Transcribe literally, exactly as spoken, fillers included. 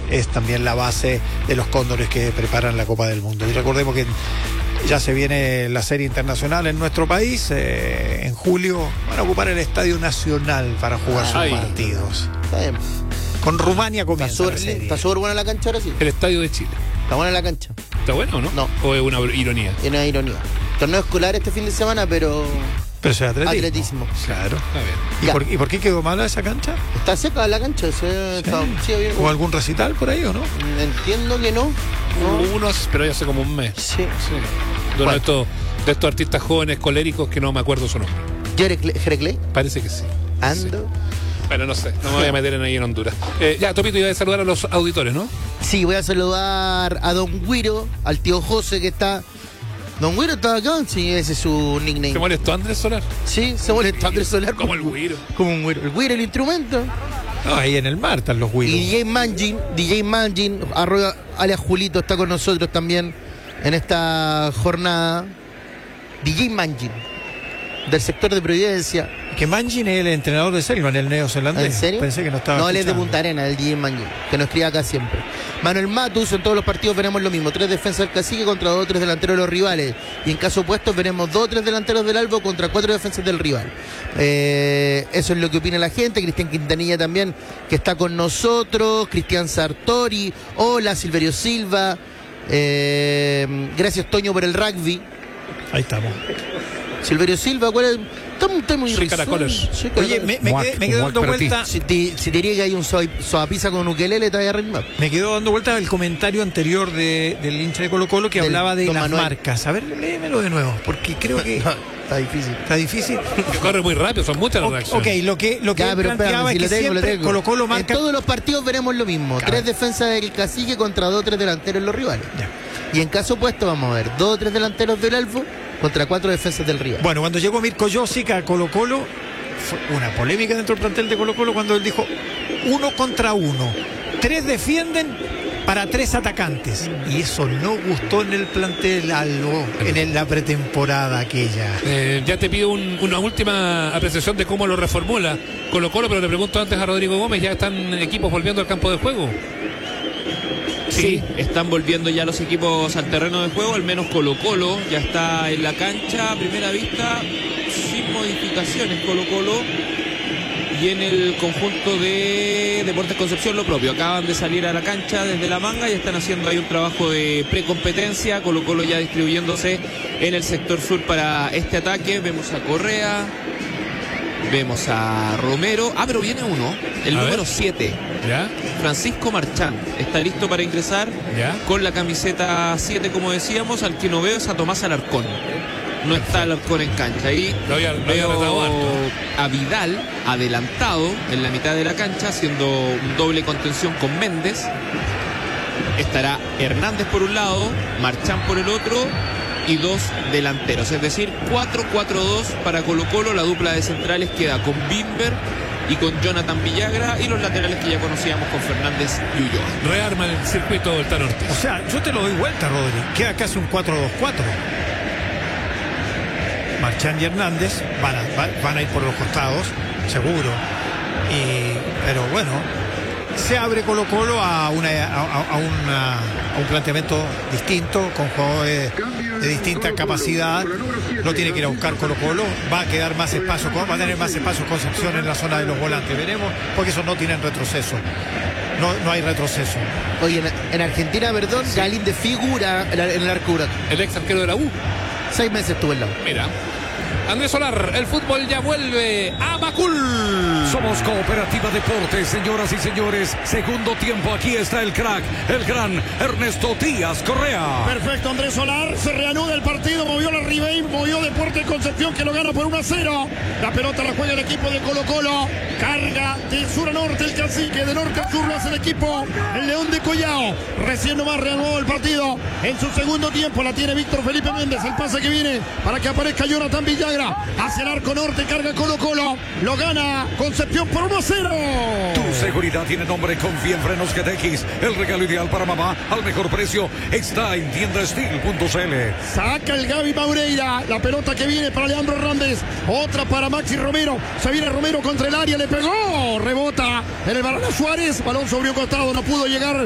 es también la base de los cóndores que preparan la Copa del Mundo. Y recordemos que ya se viene la serie internacional en nuestro país. Eh, en julio van a ocupar el Estadio Nacional para jugar sus Ay. partidos. Está bien. Con Rumania comienza Está la súper serie. está súper buena la cancha ahora sí. El Estadio de Chile. Está buena la cancha. ¿Está bueno o no? No. ¿O es una ironía? Tiene una ironía. Torneo escolar este fin de semana, pero Pero eso es atletismo. atletismo. Claro. Está bien. ¿Y Ya. por, ¿Y por qué quedó mala esa cancha? Está seca la cancha. Se, está, sí, bien. ¿O algún recital por ahí o no? Entiendo que no. no. Hubo unos, pero ya hace como un mes. Sí. Sí. De, ¿Cuál? estos, de estos artistas jóvenes coléricos que no me acuerdo su nombre. Jereclé. Parece que sí. Ando. Bueno, no sé, no me voy a meter en ahí en Honduras. Eh, ya, Topito, iba a saludar a los auditores, ¿no? Sí, voy a saludar a Don Guiro, al tío José que está. Don Guiro está acá, sí, ese es su nickname. ¿Se molestó Andrés Solar? Sí, se molestó Andrés Solar. Como el güiro. Como un güiro. El güiro, el instrumento. No, ahí en el mar están los Y Willows. D J Manjin, D J Manjin, arroba alias Julito, está con nosotros también en esta jornada. D J Manjin, del sector de Providencia. Que Manjin es el entrenador de Selva, en el neozelandés. ¿En serio? Pensé que no estaba No, él es de escuchando. Punta Arenas, el D J Manjin, que nos escribe acá siempre. Manuel Matus, en todos los partidos veremos lo mismo. Tres defensas del Cacique contra dos o tres delanteros de los rivales. Y en caso opuesto veremos dos o tres delanteros del Albo contra cuatro defensas del rival. Eh, eso es lo que opina la gente. Cristian Quintanilla también, que está con nosotros. Cristian Sartori. Hola, Silverio Silva. Eh, gracias, Toño, por el rugby. Ahí estamos. Silverio Silva, ¿cuál es? Estamos está muy Soy risón. caracoles. Soy Oye, caracoles. me, me Muac, quedé, me quedé muac dando para ti. vuelta. Si te, si te diría que hay un soapisa con ukelele, te voy a arreglar. Me quedó dando vuelta el comentario anterior de, del hincha de Colo Colo que Del hablaba de don las Manuel. marcas. A ver, léemelo de nuevo, porque creo que Está difícil. está difícil. Que corre muy rápido, son muchas las O- reacciones. ok, lo que, lo que Ya, él pero planteaba espérame, si es lo que tengo, lo siempre tengo. Colo Colo En marca. todos los partidos veremos lo mismo. Claro. Tres defensas del Cacique contra dos o tres delanteros de los rivales. Ya. Y en caso opuesto vamos a ver dos o tres delanteros del Alfo contra cuatro defensas del rival. Bueno, cuando llegó Mirko Josic a Colo Colo, fue una polémica dentro del plantel de Colo Colo cuando él dijo uno contra uno. Tres defienden para tres atacantes. Y eso no gustó en el plantel algo, en el- la pretemporada aquella. Eh, ya te pido un- una última apreciación de cómo lo reformula Colo Colo, pero le pregunto antes a Rodrigo Gómez, ¿ya están equipos volviendo al campo de juego? Sí, están volviendo ya los equipos al terreno de juego, al menos Colo Colo ya está en la cancha a primera vista, sin modificaciones Colo Colo. Y en el conjunto de Deportes Concepción lo propio, acaban de salir a la cancha desde la manga y están haciendo ahí un trabajo de precompetencia. Colo Colo ya distribuyéndose en el sector sur para este ataque. Vemos a Correa, vemos a Romero. Ah, pero viene uno, el A número ver. siete. ¿Ya? Francisco Marchán está listo para ingresar ¿Ya? con la camiseta siete, como decíamos. Al que no veo es a Tomás Alarcón. No está Alarcón en cancha. Ahí Lo había- lo había veo retado harto. a Vidal adelantado en la mitad de la cancha, haciendo un doble contención con Méndez. Estará Hernández por un lado, Marchán por el otro y dos delanteros. Es decir, cuatro cuatro dos para Colo Colo. La dupla de centrales queda con Bimber y con Jonathan Villagra, y los laterales que ya conocíamos con Fernández y Ulloa. Rearma el circuito del Tano Ortiz. O sea, yo te lo doy vuelta, Rodri. Queda casi un cuatro dos cuatro. Marchán y Hernández van a, va- van a ir por los costados, seguro. Y, pero bueno, se abre Colo Colo a, una, a, a- a una- a un planteamiento distinto, con jugadores de distinta capacidad. No tiene que ir a buscar Colo Colo. Va a quedar más espacio, va a tener más espacio Concepción en la zona de los volantes. Veremos, porque esos no tienen retroceso. No, no hay retroceso. Oye, en, en Argentina, perdón, Galín de figura en, en el arco Huracán. El ex arquero de la U. Seis meses estuvo en la U. Mira. Andrés Solar, el fútbol ya vuelve a Macul. Somos Cooperativa Deportes, señoras y señores. Segundo tiempo, aquí está el crack, el gran Ernesto Díaz Correa. Perfecto, Andrés Solar, se reanuda el partido, movió la Ribey, movió Deportes Concepción, que lo gana por uno a cero. La pelota la juega el equipo de Colo Colo, carga de sur a norte el Cacique, de norte a sur lo hace el equipo, el León de Collao. Recién nomás reanudó el partido, en su segundo tiempo la tiene Víctor Felipe Méndez, el pase que viene para que aparezca Jonathan Villagra, hacia el arco norte, carga Colo Colo, lo gana Concepción por uno a cero. Tu seguridad tiene nombre, confía en Frenos G T X. El regalo ideal para mamá al mejor precio está en tienda steel punto c l. Saca el Gaby Maureira, la pelota que viene para Leandro Hernández, otra para Maxi Romero, se viene Romero contra el área, le pegó, rebota en el balón a Suárez, balón sobre un costado, no pudo llegar